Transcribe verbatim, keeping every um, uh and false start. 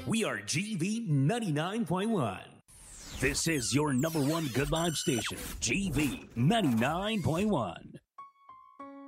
We are G V ninety-nine point one. This is your number one good vibe station, G V ninety-nine point one.